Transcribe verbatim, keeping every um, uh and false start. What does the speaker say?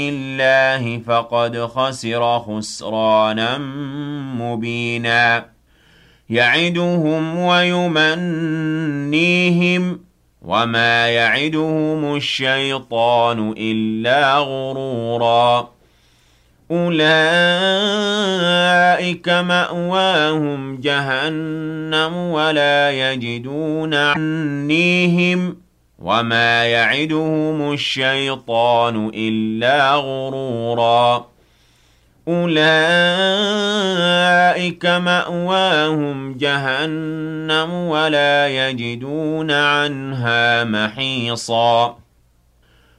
الله فقد خسر خسرانا مبينا يعدهم ويمنيهم وما يعدهم الشيطان إلا غرورا أولئك مأواهم جهنم ولا يجدون عنيهم وما يعدهم الشيطان إلا غرورا أولئك مأواهم جهنم ولا يجدون عنها محيصا